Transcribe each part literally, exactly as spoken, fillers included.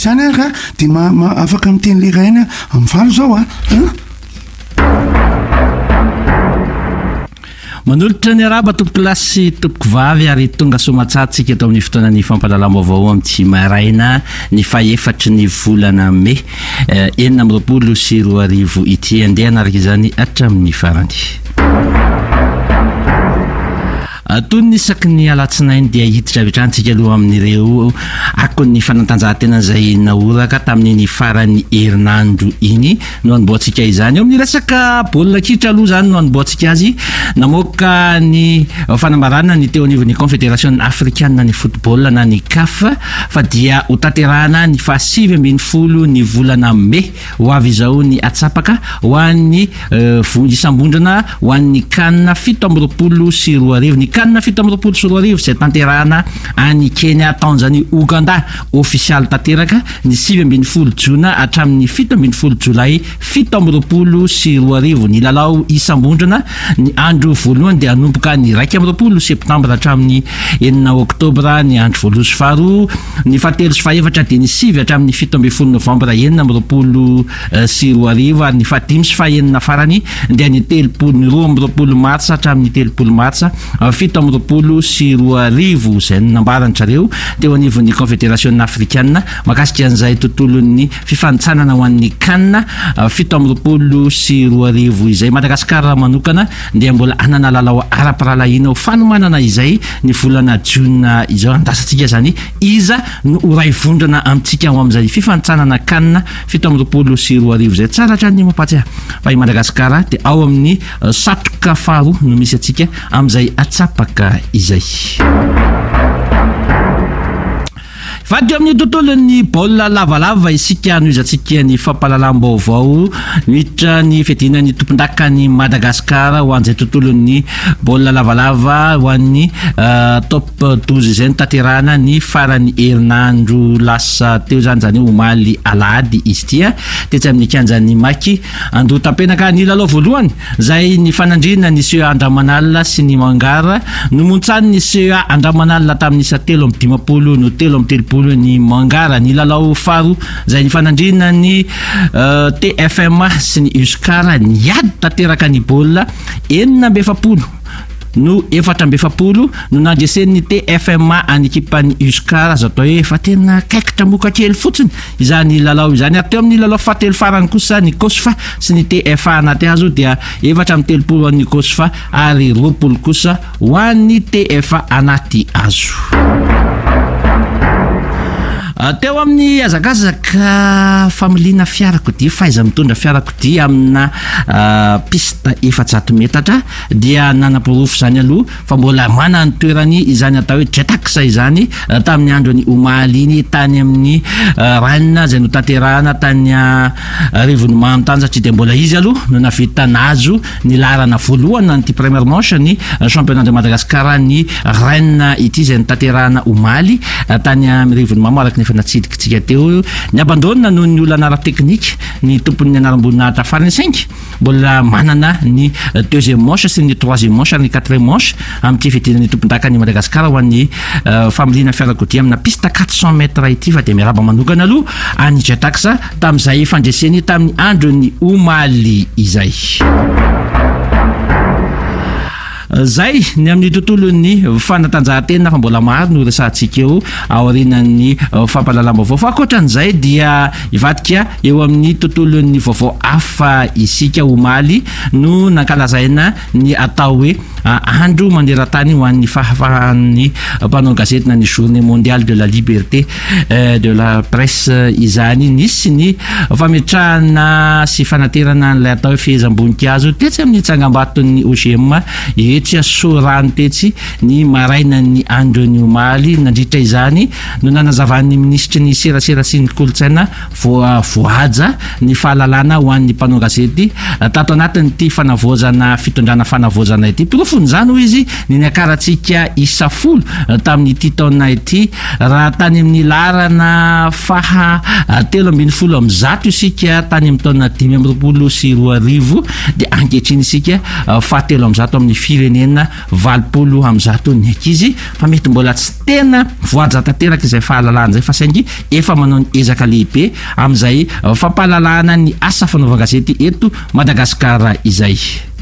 Zany ka de ma, ma afaka miteny le raina amin'ny valo zao a. Manolotra ny araba tompoko lasy tompoko vavy ary tonga somatsatsika eto amin'ny fotoana ny fampalalam-baovao amin'ny tsy maraina ny fahefatry ny volana me enina amby roapolo sy roa arivo ity andeha anaraka izany hatramin'ny farany. Toy ny isaky ny alatsinainy dia hiditra avy hatrany aloha amin'ireo akon'ny fanatanjahantena izay naoraka tamin'ny farany herinandro iny no anomboantsika izany. Eo amin'ny resaka baolina kitra aloha zany no anomboantsika azy. Namoaka ny fanambarana ny teo anivon'ny Confédération africaine ny football na ny C A F fa dia ho tanterahana ny fahasivy ambin'ny folo ny volana me ho avy izao ny atsapaka ho an'ny isam-bondrana ho an'ny CAN fito amby roapolo sy roa arivo ny CAN fito amby roapolo sy roa arivo izay tanterahana any Kenya, Tanzania, Uganda ofisialy tanteraka ny sivy ambin'ny folo jona hatramin'ny fito ambin'ny folo jolay fito amby roapolo sy roa arivo. Ny lalao isam-bondrana ny andro voalohany dia hanomboka ny raika amby roapolo septambra hatramin'ny enina oktobra ny andro voalohany sy faharoa, ny fahatelo sy fahaefatra dia ny sivy hatramin'ny fito ambin'ny folo novambra enina amby roapolo sy roa arivo ary ny fahadimy sy fahaenina farany dia ny telopolo ny roa amby roapolo martsa hatramin'ny telopolo martsa fito amby roapolo sy roa arivo izay nambarany zareo teo anivon'ny Confédération africaine makasika an'izay tontolon'ny fifanitsanana ho an'ny CAN fito amby roapolo sy roa arivo izay. Madagasikara manokana dia mbola anana lalao ara-piralahiana ho fanomanana izay ny volana jona izao andasantsika zany iza no ray vondrana amintsika ho amin'izay fifanitsanana CAN fito amby roapolo sy roa arivo izay. Tsara hatrany mampatsiahy fa i Madagasikara dia ao amin'ny satroka faharoa no misy atsika amin'izay atsapaka izay. Vadio amin'ny tontolon'ny baolina lavalava isika anoizatsika ny fampalalam-baovao miditra ny fedina ny tompon-daka ny Madagasikara ho an'izay tontolon'ny baolina lavalava ho an'ny uh, top douze izay tanterahana ny farany herinandro lasa teo zany zany omaly alahady izy tia tetsy amin'ny kianjan'ny Maky Andotampenaka. Ny lalao voalohany zay ny fanandrina ny C E A Andramanalina sy ny Mangara no montsany ny C E A Andramanalina tamin'ny isa telo amby dimapolo no telo amby telopolo ny Mangara. Ny lalao faro zay ny fanandrina ny uh, T F M sy ny Uskara niady tanteraka ny baolina enina amby efapolo no efatra amby efapolo no nandresen'ny T F M any ekipan'ny Uskara azo atao hoe efa tena kaikitra moka kely fotsiny izany lalao izany. Ary teo amin'ny lalao fahatelo farany kosa ny Kosfa sy ny T F A anaty azo dia efatra amby telopolo ho an'ny Kosfa ary roapolo kosa ho an'ny T F A anaty azo. Teo amin'ny azakazaka familiana fiarakodia faiza mitondra fiarakodia amina uh, pista efajato metatra dia nanapirofo zany aloha fa mbola mana ny toerany izany atao hoe jetaksa izany uh, tamin'ny andro ny omaly iny tany amin'ny uh, ranina zay no tanterahana tany uh, rivony Mahantanjatry dia mbola izy aloha no navita nazo ny larana voalohany an'ity première manche ny uh, championnat de Madagasikara ny Rennes ity zay no tanterahana omaly uh, tany amin'ny rivony Mahamaraky ny natsidikitsika teo ny abandona noho ny olana ara-teknika ny tompon'ny anaram-boninahitra farany cinq mbola manana ny deuxième manche sy ny troisième manche ary ny quatrième manche amin'ity fidinan'ny tompon-daka ny Madagasikara ho an'ny uh, familiana fiarakodia amina pista quatre cents mètres ity fa dia miaraba manokana aloha any Jetaksa tamin'izay fandreseny tamin'ny andro ny omaly izay. Zay ny amin'ny tontolon'ny fanatanjahantena fa mbola maro no resahantsika eo aorinan'ny fampalalam-baovao fa ankoatran'izay dia ivadika eo amin'ny tontolon'ny vaovao hafa isika omaly no nankalazaina ny atao hoe andro maneran-tany ho an'ny fahafahan'ny mpanao gazetina ny journée mondiale de la liberté de la presse izany. Nisy ny fametrahana sy fanaterana n'ilay atao hoe fehezam-boninkazo tetsy amin'ny tsangambaton'ny O G M etsy sorano tetsy ny maraina ny andro ny omaly. Nandritra izany no nanazavan'ny ministry ny serasera sy ny kolotsaina voaja ny fahalalana ho an'ny mpanao gazety tato anatin'ity fanavoazana fitondrana fanavoazana ity. Pirofon'izany hoy izy ny niakaratsika isa folo tamin'ity taona ity raha tany amin'ny larana faha telo ambin'ny folo amby zato isika tany amin'ny taona dimy amby roapolo sy roa arivo dia ankehitriny isika fahatelo amby zato amin'ny firenena firenena valopolo am'zato ny ankizy fa mety mbola tsy tena voajatanteraka izay fahalalana zay fa saingy efa manao ny ezaka lehibe am'izay fampahalalana ny asa fanaovan-gazety eto Madagasikara izay.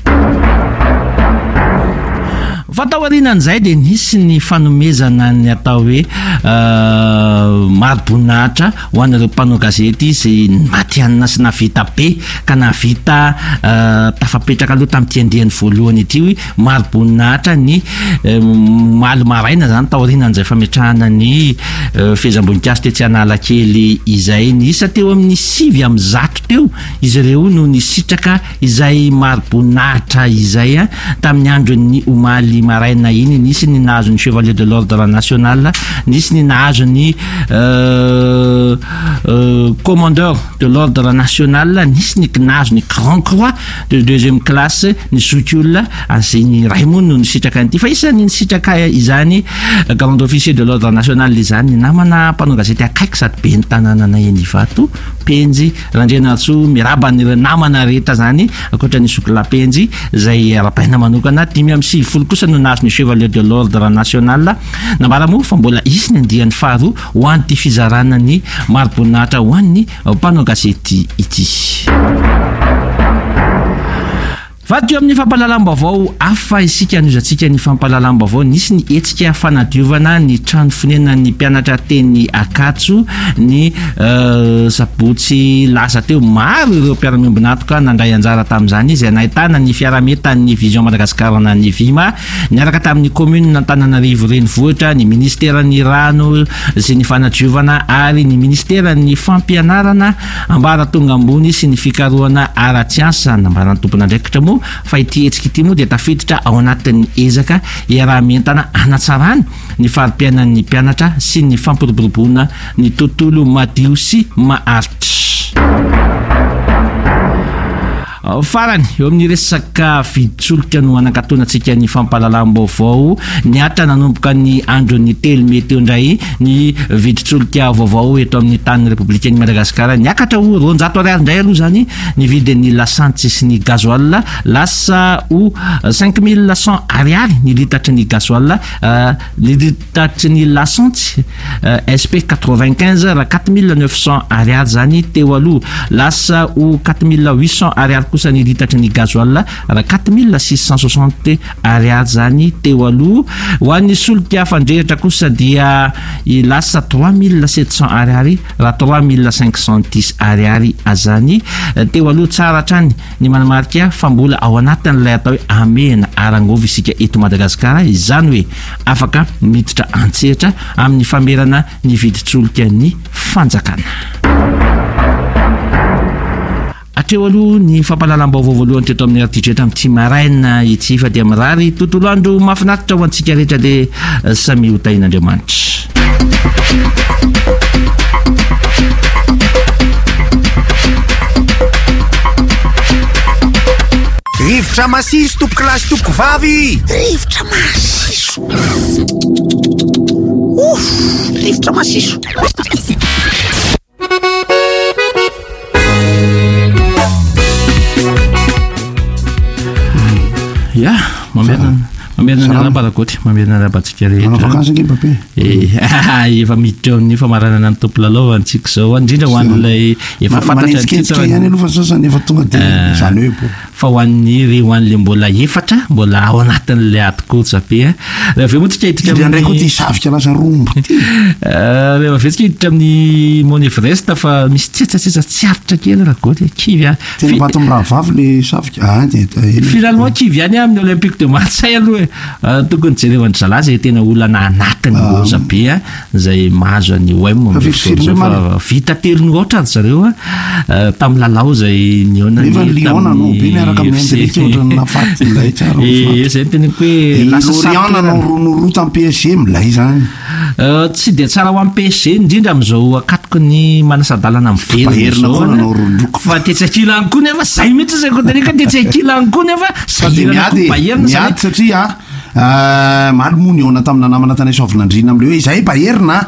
Fataorinan'izay dia nisy ny fanomezana ny atao hoe mari-boninahitra ho an'ireo mpanao gazety izay matianina sy navita be ka navita tafapetraka aloha tamin'ity andiany voalohany ity mari-boninahitra ny maly maraina zany taorinan'izay fametrahana ny fehezam-boninkazo tetsy Analakely izay nisa teo amin'ny sivy amin'ny zato teo izy ireo no nisitraka izay mari-boninahitra izay tamin'ny andron'ny omaly maraina iny. Nisy ny nahazo ny chevalier de l'ordre national, nisy ny nahazo ny euh, euh, commandeur de l'ordre national, nisy ny nahazo ny grand croix de deuxième classe ny zokiolona azay Raymond no nisitraka an'ity fa isan'ny nisitraka izany grand officier de l'ordre national izany namana mpanao gazety akaiky sady be ny tanànana eny Ivato Penjy Randrianatso miraban'ireo namana rehetra zany akoatra ny Soklapenjy izay arapaina manokana dimy amby sivifolo kosa no nahazo ny chevalier de l'ordre national. Nambara moa fa mbola isy ny andiany faharoa ho an'ity fizarana ny mari-boninahitra ho an'ny mpanao gazety ity. Vadio amin'ny fampahalalam-baovao afa isika anozantsika ny fampahalalam-baovao. Nisy ny etsika fanadiovana ny trano fonena ny mpianatra teny Akatso ny uh, sabotsy lasa teo. Maro ireo mpiara-miombinatoka nandray anjara tamin'izany izay nahitana ny fiarametan'ny Vision Madagasikara na ny Vima niaraka tamin'ny commune Antananarivo renivohitra, ny ministeran'ny rano sy ny fanadiovana ary ny ministeran'ny fampianarana ambaratonga ambony sy ny fikarohana ara-tsiasa. Nambarany tompon'andraikitra moa fa ity etsika ity moa dia tafiditra ao anatin'ny ezaka iaraha-mientana hanatsarana ny fari-piainan'ny mpianatra sy ny fampiroboroboana ny tontolo madio sy maharitra. Farany eo amin'ny resaka viditsoloka no anankatonatsika ny fampahalalam-baovao. Niatra nanomboka ny andron'ny telo may teo indray ny viditsoloka vaovao eto amin'ny tany republikainy Madagasikara. Niakatra ho roanjato ariary indray aloha zany ny vidin'ny lasantsy sy ny gasoil, lasa ho cinq mille cent ariary ny litatry ny gasoil, ny litatry ny lasantsy S P quatre-vingt-quinze raha quatre mille neuf cent ariary zany teo aloha, lasa ho quatre mille huit cent ariary kosa ny litatry ny gasoil raha quatre mille six cent soixante ariary zany teo aloha. Ho an'ny solika fandrehatra kosa dia lasa trois mille sept cent ariary raha trois mille cinq cent dix ariary azany teo aloha. Tsara trany ny manamarika fa mbola ao anatin'ilay atao hoe amena arangovy isika eto Madagasikara, izany hoe afaka miditra antsehatra amin'ny famerana ny viditsoloka ny fanjakana. Atreo aloha ny fampahalalam-baovao voalohany teto amin'ny artitreta amin'ity maraina ity fa dia mirary tontolo andro mahafinaritra ho antsika rehetra dia samy hotain'Andriamanitra. Rivotra masiso tompoko lasy tompoko vavy. Rivotra masiso. Uff, rivotra masiso. Ya, mamerina mamerina ny rabarakoty, mamerina rabatsika rehetra. Vakansy nge pape. Eh, efa miditra amin'ny famaranana ny tompon lalao antsika zao, indrindra ho an'ilay efa fantatra tsika ihany aloha fa sasany efa tonga dia zany hoe po. Fa ho an'ny re ho an'ilay mbola efatra, mbola ao anatin'ilay atikotra be. Rehefa aveo moa tsika hiditra amin'ny indray koa ity savika lasa rombo ity. Rehefa aveo tsika hiditra amin'ny Mont Everest fa misy tsetsatsetsas tsiaritra kely rakoty kivy. Tena bato amin'ny rahavavy le savika. Ah, dia finalement kivy ihany amin'ny Olympique de Marseille aloha tokony jerevany zalahy zay tena olana anatiny loza be izay mahazo ny O M vita telo ny oatra zareo tamin'ny lalao zay niona zay tena hoe Loriana no tamin'ny P S G milay zany. Tsy dia tsara ho amin'ny P S G indrindra amin'izao akatoky ny manasadalana miverina fa tetsakilany koa nefa zay mihitsy zay kotaneka tetsakilany koa nefa miady satria malomony ona tamina namana tany Soavinandrina am'le hoe izay Bayern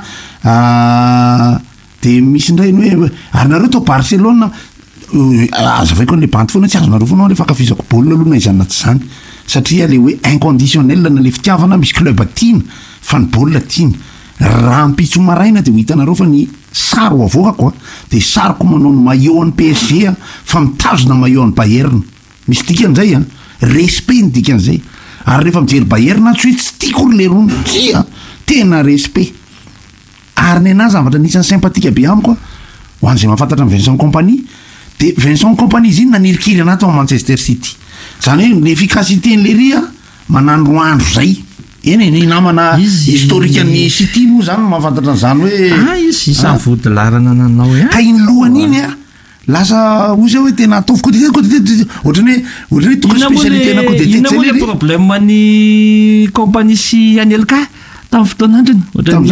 dia misy indray ny hoe ary nareo tao Barcelone aza vaiko le banty foana tsy azonareo foana le fakafizako baolina aloha na izany na tsy zany satria le hoe inconditionnel na le fitiavana misy club tiana fa ny baolina tiana raha mpitso maraina de ho hitanareo fa ny saro avoakako a de saroko manao ny maillot ny P S G a fa mitazona maillot ny Bayern misy dikan'izay a respect ny dikan'izay ary rehefa mijery Bayern tsy hoe tsy tiako le rony tsia tena respect ary ny anazy zavatra nisan'ny sympathika be amiko ho an'izay mahafantatra ny Vincent Kompany de Vincent Kompany izy iny nanirikiry anaty ao Manchester City zany hoe ny efficacité n'le ria manandro andro zay eny ny namana historikan'ny City moa zany mahafantatra an'izany hoe ah izy isan'ny vodilarana nanao e ka iny lohany iny a lasa ozy hoe tena ataovy côté côté ohatrany hoe ohatrany hoe tonga spécialité na côté ina moa le problème ny Kompany sy Anelka tamin'ny fotoan'andriny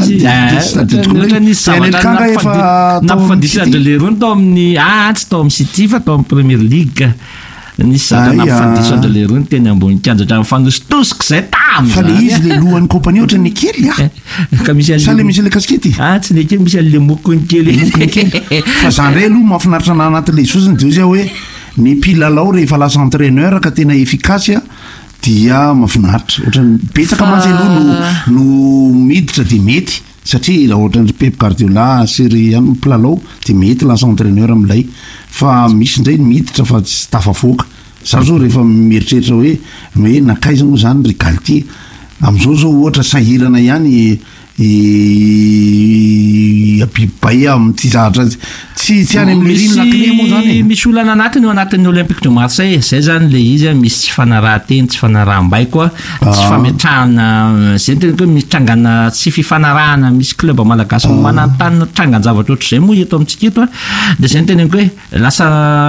ohatrany nampifandisana le rony tao amin'ny ah tsy tao amin'ny City fa tao amin'ny Premier League nisy zatra nampifandisana le rony teny ambony kianjatra mifanositosika zay tamy fa le izy le lohan'ny Kompany ohatra ny kely a ka misy sa le misy le kaskety ah tsy le kely misy le mokony kely fa zany re aloha mahafinaritra na anatin'le sosiny de ozy hoe ny mpilalao rehefa lasa entraîneur ka tena efficace dia mahafinaritra ohatrany betsaka mantsy aloha no no miditra de mety satria ohatrany Pep Guardiola sery amin'ny mpilalao de mety lasa entraîneur amin'ilay fa misy ndray miditra fa tsy tafafoaka za zao rehefa mieritreritra hoe hoe nakaiza moa zany ry Galtier am'izao zao ohatra sahirana ihany abibay amin'ty zahatra tsy tsy any amin'ny rino lakle moa zany misy olana anatiny eo anatin'ny Olympique de Marseille zay zany le izy misy tsy fanarahanteny tsy fanaraham-baiko a tsy fametrahana zay tena hoe mitrangana tsy fifanarahana misy club malagasy manantany trangana zavatra ohatr'izay moa eto amintsika eto a de zay tena hoe lasa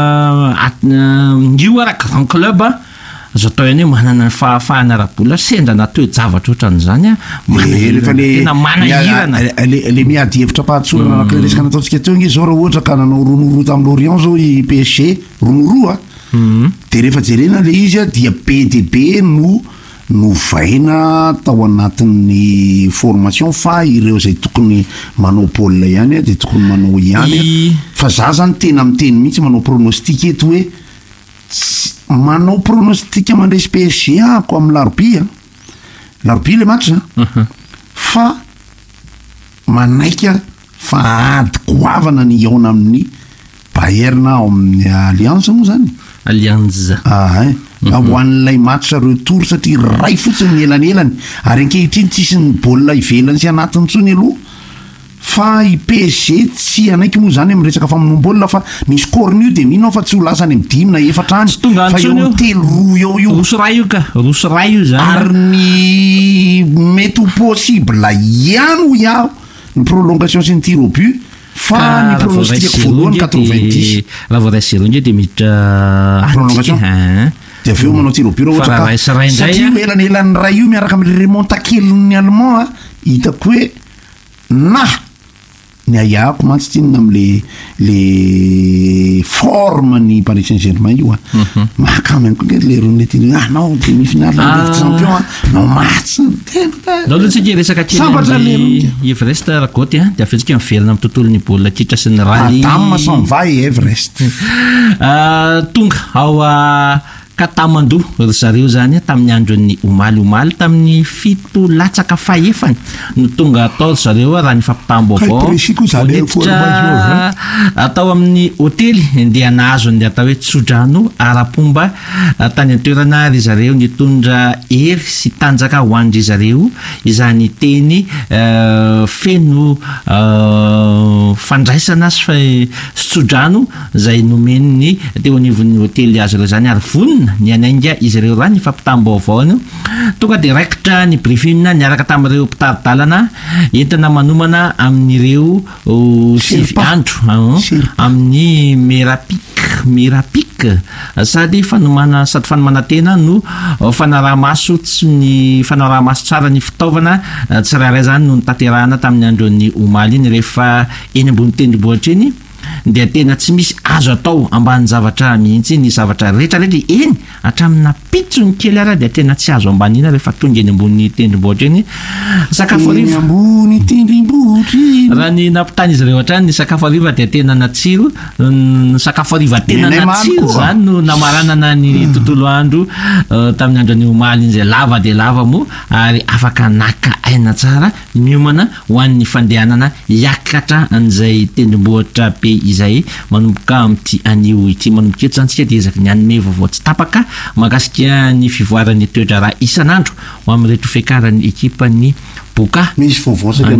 io ara grand club a azo atao ihany hoe manana ny fahafahana ara-bola sendra natao zavatra ohatran'izany a rehefa tena manahirana le miady hevitra pahatsorana anak'ilay resaka nataontsika teo izy zao raha ohatra ka nanao ronoroa tamin'ny Lorient zao i P S G ronoroa de rehefa jerena le izy a dia be de be no novaina tao anatin'ny formation fa ireo zay tokony manao baolina ihany a de tokony manao ihany fa za zany tena miteny mihitsy manao pronostic eto hoe manao pronostic mandresy P S G ako amin'ny larobia larobia le match fa manaika fa ady goavana ny iaona amin'ny Bayern ao amin'ny Alliance moa zany Alliance ah ho an'ilay match retour satria ray fotsiny ny elanelany ary ankehitriny tsisy ny baolina ivelany sy anatiny tsony aloha fa i P S G tsy anaiky moa zany amin'ny resaka famonom-baolina fa misy cornio de mino fa tsy ho lasany amin'ny dimy na efatra any fa eo telo roa eo io rosoray io ka rosoray io zany ary ny mety ho possible ihany ho iaho ny prolongation sy ny tir au but fa ny pronostic voalohany quatre-vingt-dix raha vao ray zéro nge de miditra prolongation de aveo manao tir au but ohatra ka satria elanelan'ny ray io miaraka amin'ny remontakeliny allemand a hitako hoe na ny ayako mantsy tsinona am'le le forme ny Paris Saint-Germain io a mahakamy ko le ronle tiny ah non demi-finale Ligue des Champions non match tena no tsika resaka kely Everest ragoty a de afetsika miverina amin'ny tontolon'ny baolina kitra sy ny rally Adam s'en va Everest tonga ao Katamandu ry zareo zany tamin'ny andron'ny omaly omaly tamin'ny fito latsaka faefany no tonga atao zareo raha ny fampitambo avao atao amin'ny hotely dia nahazo ny atao hoe tsodrano ara-pomba tany an-toerana ry zareo nitondra hery sy tanjaka ho andry zareo izany teny feno fandraisana sy tsodrano zay nomeny teo anivon'ny hotely azy reo zany ary vonina ny anainga izy ireo raha ny fampitambo avao no tonga de raikitra ny briefing niaraka tamin'ireo mpitaridalana entina manomana amin'ireo sivy andro amin'ny merapik merapik sady fanomana sady fanomana tena no fanaraha-maso tsy ny fanaraha-maso tsara ny fitaovana tsirairay zany no nitanterahana tamin'ny andron'ny omaly iny rehefa eny ambony tendrombohitra eny dia tena tsy misy azo atao ambany zavatra mihitsy ny zavatra rehetrarehetra eny hatramina pitsony kely ara dia tena tsy azo ambany ina rehefa tonga eny ambony tendrombohitra eny sakafo ariva ambony tendrombohitra raha ny nampitany izy ireo hatrany ny sakafo ariva dia tena natsiro ny sakafo ariva tena natsiro zany no namaranana ny tontolo andro tamin'ny andro ny omaly in'izay lava dia lava moa ary afaka naka aina tsara miomana ho an'ny fandehanana hiakatra an'izay tendrombohitra be izay manomboka amin'ity anio ity manomboka eto zany tsika dia ezaka ny anome vaovao tsy tapaka mahakasika ny fivoaran'ny toetra raha isan'andro ho amin'ny reto fiakaran'ny ekipan'ny boka misy vaovao saka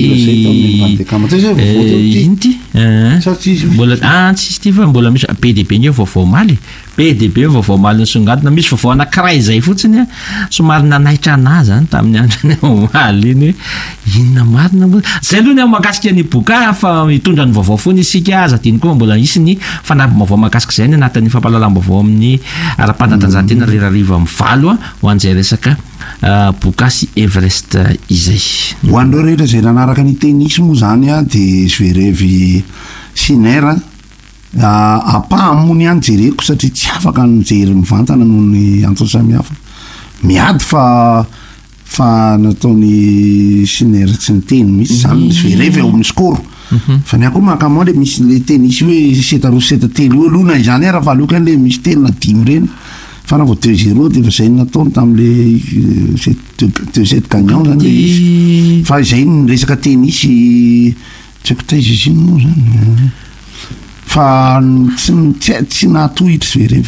inty mbola ah tsisy ty fa mbola misy be de be ny vaovao maly be de be vaovao maly ny songadina misy vaovao anankiray izay fotsiny a somary nanaitra anazy zany tamin'ny androny omaly iny inona marina moa zay aloha ny amin'ny mahakasika ny boka fa mitondra ny vaovao foana isika aza tiany koa mbola isy ny fanampim-baovao mahakasika izay ny anatin'ny fampahalalam-baovao amin'ny ara-panatanjahantena rerariva amin'ny valo a ho an'izay resaka boka sy Everest izay ho andreo rehetra zay nanaraka ny tenisy moa zany a de Zverev Sinner apahamony any jereko satria tsy afaka nijery mivantana noho ny antony samihafa miady fa fa nataony Sinner tsy niteny misy zany Zverev eo amin'ny skoro fa ny akoa mahakamo le misy le tenisy hoe seta roa seta telo eo aloha na izany raha valoka le misy telo na dimy reny fa raha vao deux zéro dia fa zay nataony tamin'le deux sept gagnant zany le fa izay ny resaka tenisy tsy haiko taiza izy iny moa zany fa tsy tsy nahatohitra Zverev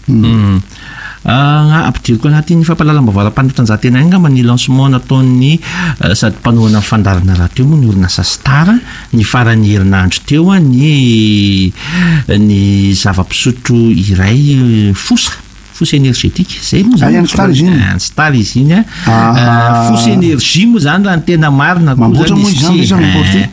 ampidiriko anaty ny fampahalalam-baovao ara-panatanjahantena angamba ny lancement nataony sady mpanohana fandarana raha teo moa ny orinasa Star ny farany herinandro teo a ny ny zava-pisotro iray fosa fosa énergétique zay moa zany Star izy iny Star izy iny a fosa énergie moa zany raha ny tena marina mamboatra moa izy zany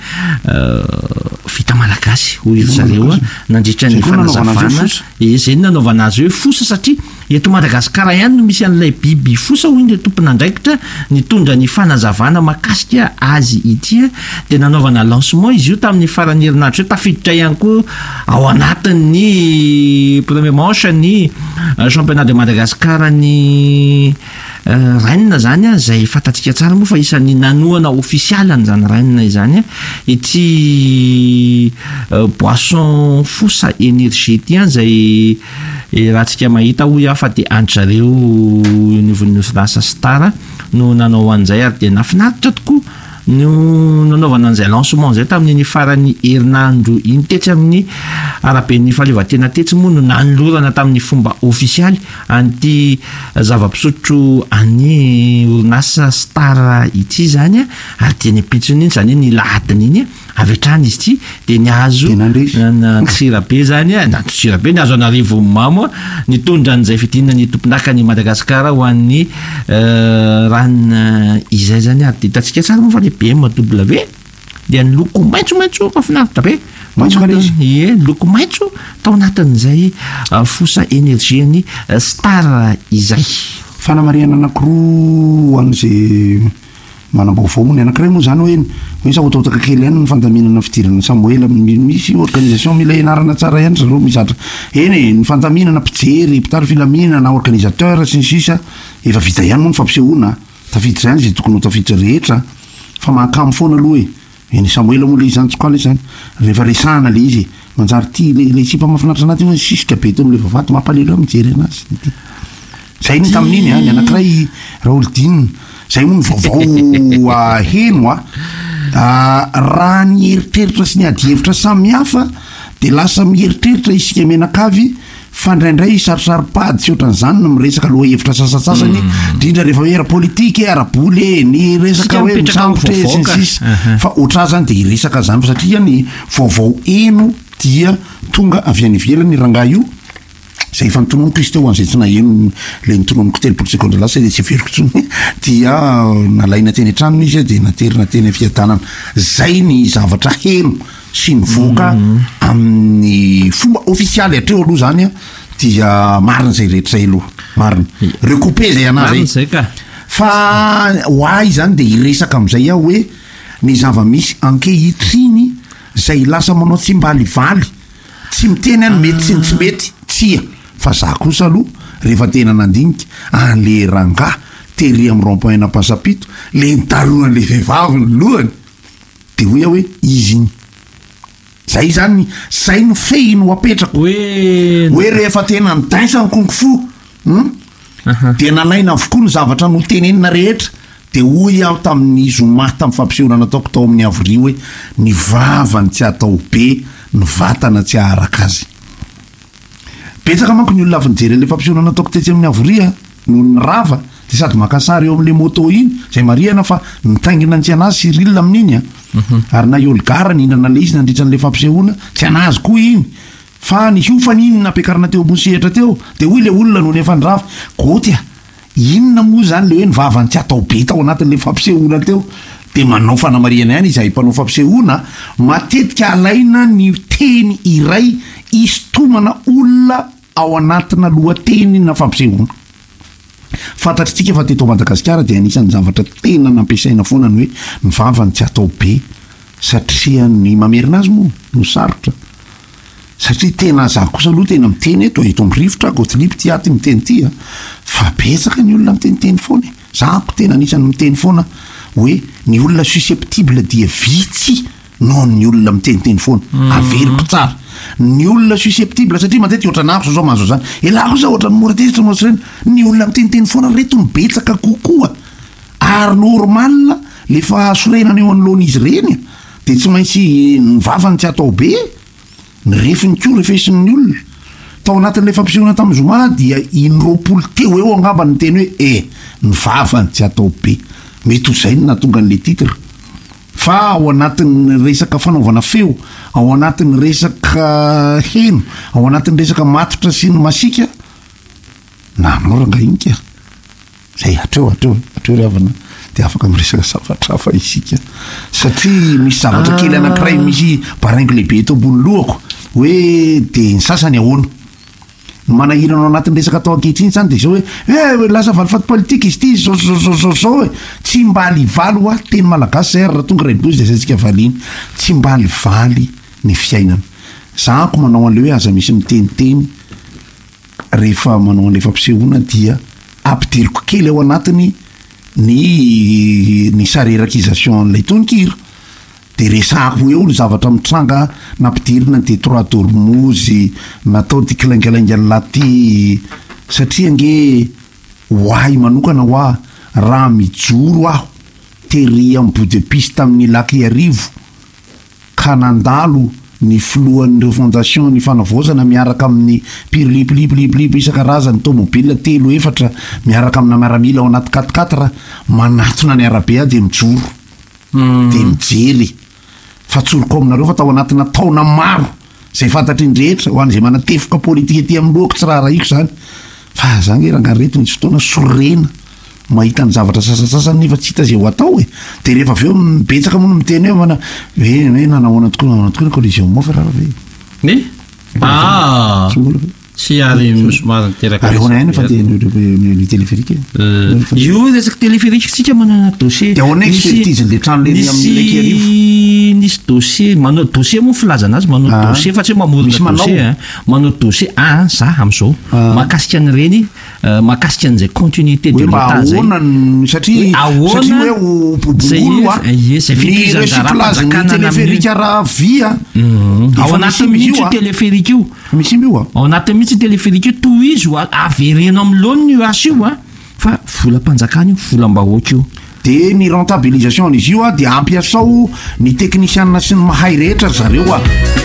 vita malagasy ho iry zareo a nandritra ny fanazavana izay nanaovana azy hoe fosa satria eto Madagasikara ihany no misy an'ilay biby fosa ho iny le tompon'andraikitra nitondra ny fanazavana mahakasika azy ity dia nanaovana lancement izy io tamin'ny farany herinandro io tafiditra ihany koa ao anatin'ny premier manche ny championnat de Madagascar ny Rennes zany a zay fantatsika tsara moa fa isan'ny nanoana ofisialan zany Rennes izany a ity boisson fosa énergie ity a zay raha tsika mahita ho afa dia antrareo nivon'ny orinasa Star no nanao an'izay ary dia nafinaritra tokoa no nanaovana an'izay lancement zay tamin'ny farany herinandro iny tetsy amin'ny araben'ny fahaleovantena tetsy moa no nanolorana tamin'ny fomba ofisialy an'ity zava-pisotro any orinasa Star ity zany a ary dia ny pitsony iny zany ny lahadiny iny avy hatrany izy ity dia niazo natsirabe zany a na tsirabe niazo anarivo mamo nitondra an'izay fidinina ny tomponaka ny Madagasikara ho an'ny ranona izay zany ary dia hitantsika tsara moa fa le B M W dia ny loko maitsomaitso mafinaritra be ie loko maitso tao anatin'izay fosa énergie ny Star izay fanamariana anankiroa an'izay manam-baovao moa ny anankiray moa zany hoe hoe sahotaotaka kely ihany ny fandaminana fidirana Samuel misy organisation mila ianarana tsara ihany zareo mizatra eny e ny fandaminana mpijery mpitary filaminana organisateur sy ny sisa efa vita ihany moa ny fampisehoana tafiditra ihany zay tokony ho tafiditra rehetra fa mahakamo foana aloha e eny Samuel moa le izany tsokoala izany rehefa resahana le izy manjary ty le sipa mahafinaritra anaty hoe sisika be to am'le vavaty mampalelo mijery anazy zay ny tamin'iny a ny anankiray Raoldine zay moa ny vaovao aheno a raha ny eritreritra sy ny adihevitra samihafa dia lasa mieritreritra isika menakavy fandraindray sarosaropady sy ohatran'izany no miresaka aloha hevitra sasasasany indrindra rehefa hoe ara-politika ara-boly ny resaka hoe misambotra sy ny sisa fa ohatran zany dia iresaka zany fa satria ny vaovao eno dia tonga avy any ivelany rangahy io zay efa nitononoko izy teo an'izay tsy naheno le nitononoko telopolo sekondy lasa dia tsy veriko tsony dia nalaina teny an-tranony izy dia naterina teny fiadanana zay ny zavatra heno sy ny voaka amin'ny fomba ofisialy hatreo aloha zany a dia marina zay rehetra zay aloha marina recoupé zay anazy zay ka fa hoay zany dia iresaka amin'izay aho hoe ny zava-misy ankehitriny zay lasa manao tsy mbalivaly tsy miteny any mety sy tsy mety tsia fa za kosa aloha rehefa tena nandinika an'le ranga tery amin'ny rond-point na pasapito le nitalohany le vehivavy ny lohany de hoe hoe izy iny zay zany zay no fei no apetraka hoe hoe rehefa tena nidaisany kongofo hmm? Uh-huh. De nalaina avokoa ny zavatra no tenenina rehetra de hoy aho tamin'ny zoma tamin'ny fampisehoana nataoko tao amin'ny avoria hoe ny vavany tsy atao be ny vatana tsy aharaka azy. Betsaka manko ny olona avy nijery le fampisehoana nataoko tetsy amin'ny avoria no ny rava de sady makasary eo amin'le moto iny zay mariana fa nitaingina ny tsy anazy Cyril amin'iny a uh-huh. Ary na Olgara nihinana le izy nandritra n'le fampisehoana tsy anazy koa iny fa ny hiofany iny nampiakarana teo ambony sehatra teo de hoy le olona no nefa ny rava gotya inona moa zany le hoe ny vavany tsy atao be tao anatin'le fampisehoana teo de manao fanamariana ihany izy mpanao fampisehoana matetika alaina ny teny iray isotomana olona ao anatina lohateny na fampisehoana. Fantatritsika fa teto Madagasikara dia anisan'ny zavatra tena nampiasaina foana ny hoe ny vavany tsy atao be satria ny mamerina azy moa no sarotra satria tena za kosa aloha tena miteny eto eto amin'ny rivotra Gottlieb ty aty miteny ty a fa betsaka ny olona miteniteny foana zako tena anisan'ny miteny foana hoe ny olona susceptible dia vitsy noho ny olona miteniteny foana mm. Averiko tsara ny olona susceptible satria matetika ohatranako zao zao mahazo zany elako za ohatran'ny mora tezitra moatsireny ny olona miteniteny foana reto ny betsaka kokoa ary normal lefa sorenana eo anoloan'izy reny de tsy maintsy ny vavany tsy atao be ny refiny koa refesin'ny olona tao anatin'le fampisehoana tamin'ny zoma dia inroapolo teo eo angamba ny teny hoe e ny vavany tsy atao be mety ho zay na tonga n'le titre fa ao anatin'ny resaka fanaovana feo ao anatin'ny resaka heno ao anatin'ny resaka matotra sy ny masika na noranga inika zay atreo atreo atreo ravana de afaka miresaka zavatra hafa isika satria misy zavatra kely anankiray misy baraingo lehibe eto ambony lohako hoe de ny sasany ahoana manahirana ao anatin'ny resaka atao ankehitriny zany de zao hoe e lasa valifaty politika izy ty zao zao zao zao hoe tsy mbaly valo a teny malagasy zay raha tonga renibozy de zatsika valiny tsy mbaly valy ny fiainana zako manao an'le hoe aza misy miteniteny rehefa manao an'le fampisehoana dia ampidiriko kely ao anatiny ny ny sarerakisation n'lay tononkira de resako eo ny zavatra mitranga nampidirina de trois dormozy natao ty kilaingalaingany laty satria nge hoahy manokana hoa raha mijoro aho tery amin'ny bout-de-piste tamin'ny laky arivo ka nandalo ny filohan'ireo fondation ny fanavaozana miaraka amin'ny pirilipliplipliplipi isan-karazany tomobile telo efatra miaraka amina miaramila ao anaty quatriquatre manatona ny arabe a de mijoro mm. de mijery fa tsoroko aminareo fa tao anatina taona maro zay fantatry ny rehetra ho an'izay manatefoka politika ety amin'ny lohako tsy raha rahiko zany fa zany hoe rangareto nisy fotoana sorena mahita ny zavatra sasasasany nefa tsy hita zay ho atao e de rehefa aveo mibetsaka moa no miteny hoe mana hoe hoe nanahoana tokoa nanahoana tokoa ny collision moa fa raha ve ne ah tsy ary somary niteraka ary hoana ihany fa ny téléphérique io resaka téléphérique sika manana dossier de ao anaky expertise le trano le amin'ny leky arivo nisy dossier manao dossier moa filazana azy manao dossier fa tsy mamorona dossier manao dossier ah za am'izao mahakasika an'ireny mahakasika an'izay continuité de l'état zay satria satria hoe bobongolo a zay fitizan-dara-panjakana téléphérique raha via ao anaty mihitsy téléphérique io misy io a ao anaty mihitsy téléphérique io toy izy ho averena amin'ny loany io asa io a fa volam-panjakana io volam-bahoaka io de ny rentabilisation n'izy io a de ampiasao ny teknisianna sy ny mahay rehetra zareo a